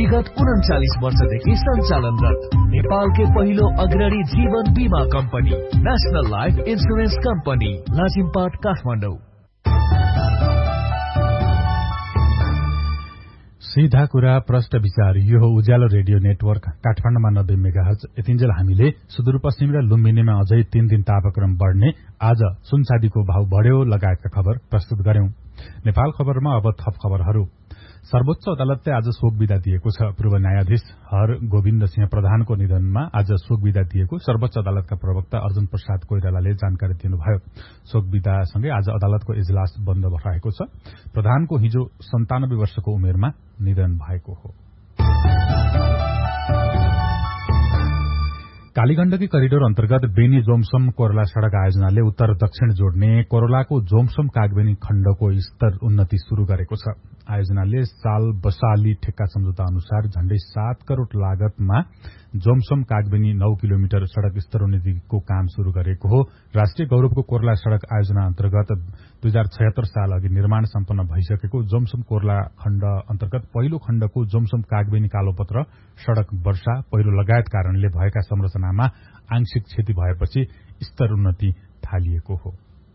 विगत 39 वर्षदेखि सञ्चालनरत नेपालकै पहिलो अग्रणी जीवन बीमा company national life insurance company Lazimpat Kathmandu. सीधा कुरा प्रष्ट विचार, यो हो उज्यालो रेडियो नेटवर्क काठमाडौँमा 90 मेगाहर्ज। यतिन्जेल हामीले सुदूरपश्चिम र लुम्बिनीमा अझै 3 दिन तापक्रम बढ्ने, आज सुनचाँदीको भाव बढ्यो लगायतका खबर प्रस्तुत गर्यौं। नेपाल खबरमा अब थप खबरहरू। सर्वोच्च अदालतले आज शोक विदा दिएको छ। पूर्व न्यायाधीश हर गोविन्द सिंह प्रधानको निधनमा आज शोक विदा दिएको सर्वोच्च अदालतका प्रवक्ता अर्जुन प्रसाद कोइरालाले जानकारी दिनुभयो। शोक विदासँगै आज अदालतको इजलास बन्द रहेको छ। प्रधानको हिजो 97 वर्षको उमेरमा निधन भएको हो। कालीगण्डकी करिडोर अन्तर्गत बेनी जोमसोम कोरला सड़क आयोजनाले उत्तर दक्षिण जोड्ने कोरलाको जोमसोम कागबेनी खण्डको स्तर उन्नति शुरू गरेको छ। आयोजनाले साल बसाली ठेक्का सम्झौता अनुसार झण्डै 7 करोड़ लागतमा जोमसोम कागबेनी 9 किलोमिटर सड़क स्तरोन्नतिको काम शुरू गरेको हो। राष्ट्रिय गौरवको कोरला सड़क आयोजना अन्तर्गत 2076 साल अघि निर्माण सम्पन्न भइसकेको जोमसोम कोरला खण्ड अन्तर्गत पहिलो खण्डको जोमसोम कागबेनी कालोपत्र सड़क वर्षा, पहिरो लगायत कारणले भएका संरचनामा आंशिक क्षति भएपछि स्तर उन्नति थालिएको हो।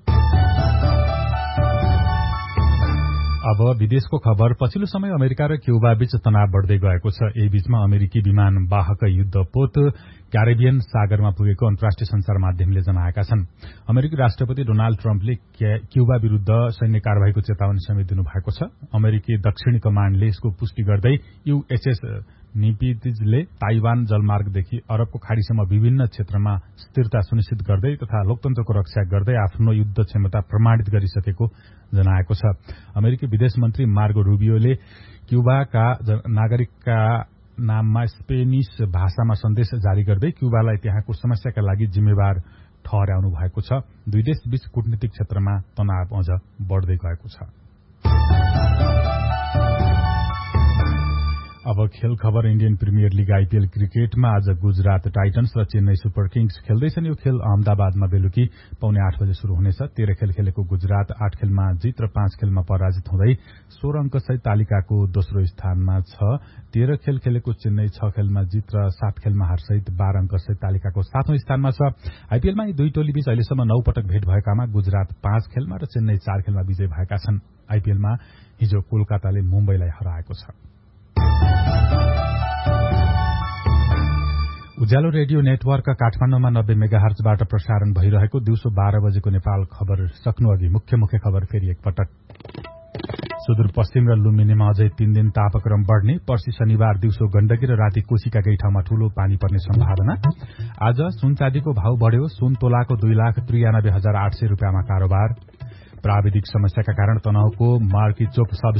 अब विदेशको खबर। पछिल्लो समय अमेरिका र क्युबा बीच तनाव बढ़दै गएको छ। यही बीचमा अमेरिकी विमान वाहक युद्धपोत क्यारेबियन सागरमा पुगेको अन्तर्राष्ट्रिय संचार माध्यमले जनाएका छन्। अमेरिकी राष्ट्रपति डोनाल्ड ट्रम्पले क्युबा विरूद्ध सैन्य कार्यवाहीको चेतावनी समेत दिनुभएको छ। अमेरिकी दक्षिणी कमाण्डले यसको पुष्टि गर्दै यूएसएस निपितिजले ताइवान जलमार्गदेखि अरबको खाड़ीसम्म विभिन्न क्षेत्रमा स्थिरता सुनिश्चित गर्दै तथा लोकतन्त्रको रक्षा गर्दै आफ्नो युद्ध क्षमता प्रमाणित गरिसकेको जनाएको छ। अमेरिकी विदेश मन्त्री मार्गो रूबियोले क्युबाका नागरिकका नाममा स्पेनिश भाषामा सन्देश जारी गर्दै क्युबालाई त्यहाँको समस्याका लागि जिम्मेवार ठहर्याउनु भएको छ। दुई देशबीच कूटनीतिक क्षेत्रमा तनाव अझ बढ़दै गएको छ। अब खेल खबर। इण्डियन प्रिमियर लीग आईपीएल क्रिकेटमा आज गुजरात टाइटन्स र चेन्नई सुपर किङ्स खेल्दैछन्। यो खेल अहमदाबादमा बेलुकी 7:45 बजे शुरू हुनेछ। 13 खेल खेलेको गुजरात 8 खेलमा जित र 5 खेलमा पराजित हुँदै 16 अंक सहित तालिकाको दोस्रो स्थानमा छ। 13 खेल खेलेको चेन्नई 6 खेलमा जित र 7 खेलमा हार सहित 12 अंक सहित तालिकाको 7औं स्थानमा छ। आईपीएलमा यी दुई टोलीबीच अहिलेसम्म 9 पटक भेट भएकामा गुजरात 5 खेलमा र चेन्नई 4 खेलमा विजय भएका छन्। आईपीएलमा हिजो कोलकाताले मुम्बईलाई हराएको छ। उज्यालो रेडियो नेटवर्क काठमाडौँमा 90 मेगाहर्जबाट प्रसारण भइरहेको दिउँसो 12 बजेको नेपाल खबर सक्नु अघि मुख्य खबर फेरि एकपटक। सुदूरपश्चिम र लुम्बिनीमा अझै 3 दिन तापक्रम बढ़ने। पर्सि शनिबार दिउँसो गण्डकी र राति कोशीका केही ठाउँमा ठूलो पानी पर्ने सम्भावना। आज सुनचाँदीको भाव बढ़्यो। सुन तोलाको 2,93,800 रुपियाँमा कारोबार। प्राविधिक समस्याका कारण तनहुको मार्की चोक सब